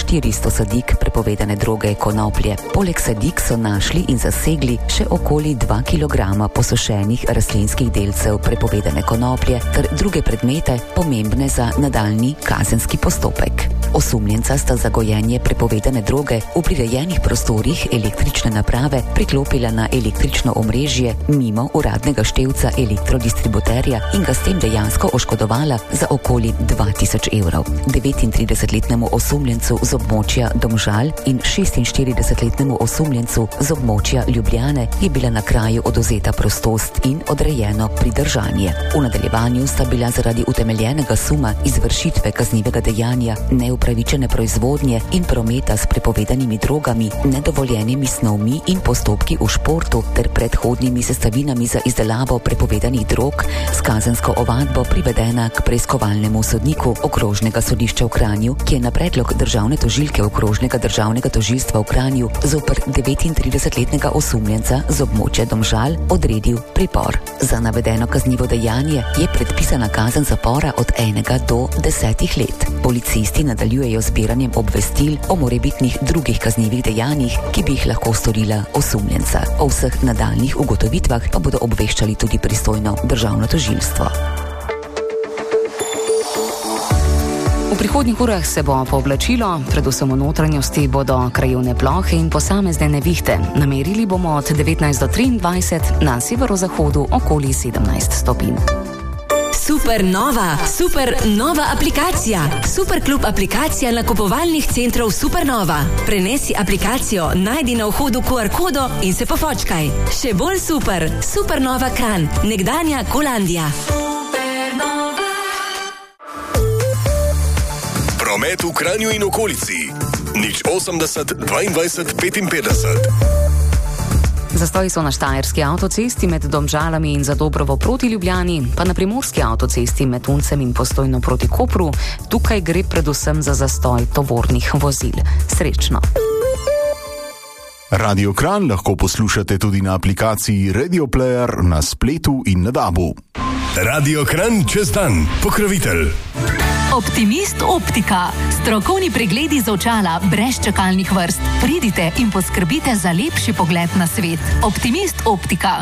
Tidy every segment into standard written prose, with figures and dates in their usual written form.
400 sadik prepovedane droge konoplje. Poleg sadik so našli in zasegli še okoli 2 kg posušenih rastlinskih delcev prepovedane konoplje ter druge predmete, pomembne za nadaljnji kazenski postopek. Osumljenca sta za gojenje prepovedane droge v prirejenih prostorih električne naprave priklopila na električno omrežje mimo uradnega števca elektrodistributerja in ga s tem dejansko oškodovala za okoli 2000 evrov. 39-letnemu osumljencu z območja Domžal in 46-letnemu osumljencu z območja Ljubljane je bila na kraju odvzeta prostost in odrejeno pridržanje. V nadaljevanju sta bila zaradi utemeljenega suma izvršitve kaznivega dejanja neupravičene proizvodnje in prometa s prepovedanimi drogami, nedovoljenimi snovmi in postopki v športu ter predhodnimi sestavinami za izdelavo prepovedanih drog s kazensko ovadbo privedena k preiskovalnemu sodniku Okrožnega sodišča v Kranju, ki je na predlog državne tožilke Okrožnega državnega tožilstva v Kranju zoper 39-letnega osumljenca z območja Domžal odredil pripor. Za navedeno kaznivo dejanje je predpisana kazen zapora od 1 do 10 let. Policisti nadaljujejo zbiranjem obvestil o morebitnih drugih kaznivih dejanjih, ki bi jih lahko storila osumljenca. O vseh nadaljnjih ugotovitvah pa bodo obveščali tudi pristojno državno tožilstvo. V prihodnjih urah se bo pooblačilo, predvsem v notranjosti bodo krajevne plohe in posamezne nevihte. Namerili bomo od 19 do 23, na severozahodu okoli 17 stopinj. Super nova aplikacija. Superklub aplikacija nakupovalnih centrov Supernova. Prenesi aplikacijo, najdi na vhodu QR kodo in se pofočkaj. Še bolj super. Supernova Kranj, nekdanja Kolandija. Promet v Kranju in okolici. 080 22 55. Zastoji so na Štajerski avtocesti med Domžalami in Zadobrovo proti Ljubljani, pa na Primorski avtocesti med Uncem in Postojno proti Kopru. Tukaj gre predvsem za zastoj tovornih vozil. Srečno! Radio Kranj lahko poslušate tudi na aplikaciji Radio Player na spletu in na DAB-u. Radio Kranj čez dan, pokrovitelj. Optimist Optika. Strokovni pregledi z očala brez čakalnih vrst. Pridite in poskrbite za lepši pogled na svet. Optimist Optika.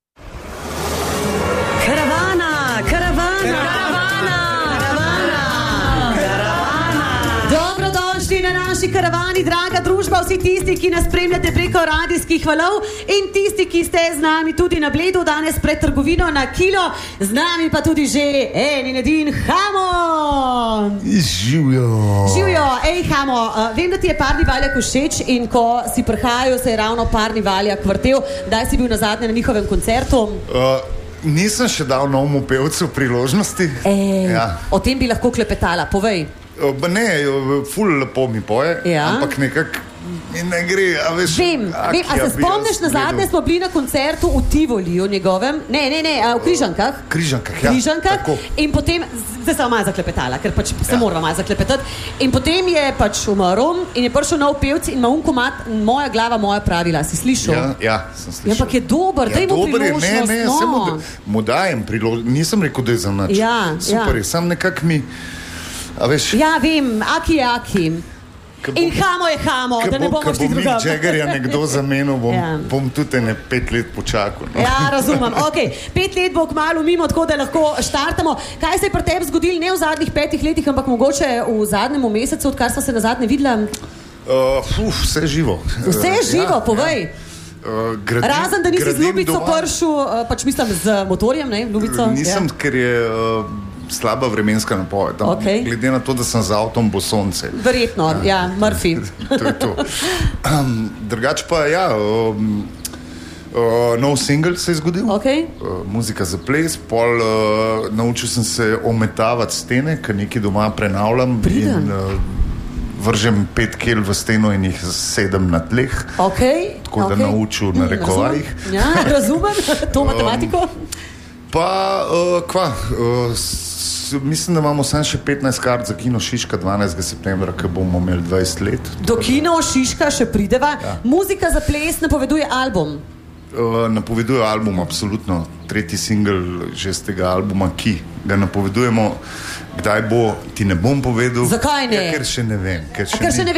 Dobrodošli na naši karavani, draga družba, vsi tisti, ki nas spremljate preko radijskih valov in tisti, ki ste z nami tudi na Bledu danes pred trgovino na Kilo, z nami pa tudi že en in edin Hamo. Živjo, Hamo, vem, da ti je Parni Valjak všeč in ko si prihajal, se je ravno Parni Valjak vrtel. Kdaj si bil nazadnje na njihovem koncertu? Nisem še dal novemu pevcu priložnosti. O tem bi lahko klepetala, povej. Ne, ful lepo mi poje, ampak nekako ne gre, a veš... Vem, a se spomniš, nazadnje smo bili na koncertu v Tivoliju njegovem, v Križankah. Križankah, in potem, zdaj sem malo zaklepetala, ker pač se moramo malo zaklepetati, in potem je pač umrl in je prišel nov pevc in ima unkomat Moja glava, moja pravila, si slišal? Ja, sem slišal. Ja, ampak je dober, daj mu priložnost, no. Mu dajem priložnost, nisem rekel, da je za nič. Super je, sam nekak mi... Ja, vem, aki je aki. In Hamo je Hamo, da ne bomo šli drugam. Ko bo Mick Jaggerja nekdo zamenil, bom tudi 5 let počakal. No. Ja, razumem. 5 let bo kmalu mimo, tako da lahko štartamo. Kaj se je pri tebi zgodilo, ne v zadnjih 5 letih, ampak mogoče v zadnjem mesecu, odkar sva se nazadnje videla? Vse živo. Vse živo, povej. Razen, da nisi z Ljubico pršel, pač mislim z motorjem, ne, Ljubico? Nisem, ker je... slaba vremenska napoved. Glede na to, da sem z avtom, bo sonce. Verjetno, Murphy. To je to. Drugač pa, nov single se je zgodil. Muzika za ples. Pol naučil sem se ometavati stene, ker nekaj doma prenavljam. In vržem 5 kel v steno in jih 7 na tleh. Tako da naučil na rekovajih. Razumem, to matematiko. Pa, mislim, da imamo samo še 15 kart za Kino Šiška 12. septembra, ki bomo imeli 20 let. Do Kino Šiška še prideva. Muzika za ples napoveduje album. Napoveduje album, absolutno. 3. singel že z tega albuma, ki ga napovedujemo. Kdaj bo, ti ne bom povedal. Zakaj ne? Ker še ne vem.